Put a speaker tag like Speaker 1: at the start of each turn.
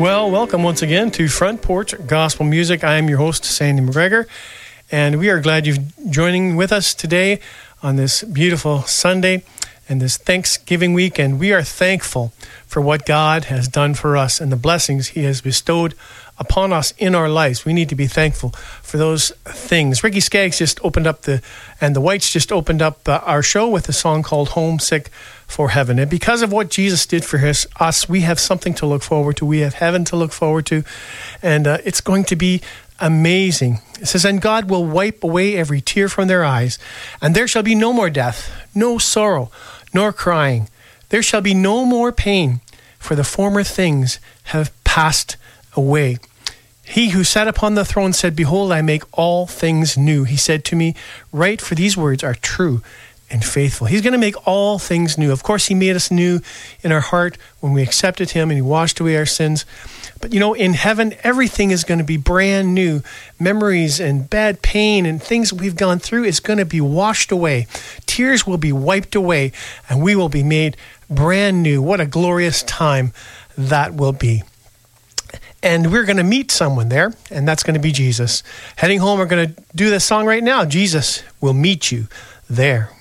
Speaker 1: Well, welcome once again to Front Porch Gospel Music. I am your host, Sandy McGregor, and we are glad you're joining with us today on this beautiful Sunday and this Thanksgiving week. And we are thankful for what God has done for us and the blessings He has bestowed upon us in our lives. We need to be thankful for those things. Ricky Skaggs just opened up the Whites just opened up our show with a song called Homesick for Heaven. And because of what Jesus did for us, we have something to look forward to. We have heaven to look forward to. And it's going to be amazing. It says, and God will wipe away every tear from their eyes, and there shall be no more death, no sorrow, nor crying. There shall be no more pain, for the former things have passed away. He who sat upon the throne said, behold, I make all things new. He said to me, write, for these words are true and faithful. He's going to make all things new. Of course, He made us new in our heart when we accepted Him and He washed away our sins. But in heaven, everything is going to be brand new. Memories and bad pain and things we've gone through is going to be washed away. Tears will be wiped away, and we will be made brand new. What a glorious time that will be. And we're going to meet someone there, and that's going to be Jesus. Heading home, we're going to do this song right now. Jesus will meet you there.